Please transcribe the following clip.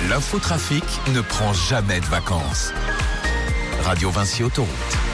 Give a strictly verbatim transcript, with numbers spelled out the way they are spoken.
L'infotrafic ne prend jamais de vacances. Radio Vinci Autoroute.